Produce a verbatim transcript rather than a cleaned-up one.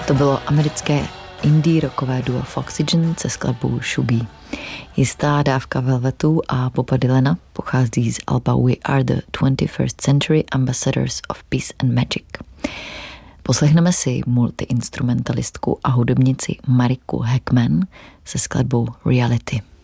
To bylo americké indie rockové duo Foxygen se skladbou Shuggy. Jistá dávka Velvetů a Boba Dylana pochází z alba We Are the twenty-first Century Ambassadors of Peace and Magic. Poslechneme si multiinstrumentalistku a hudebnici Mariku Heckman se skladbou Reality.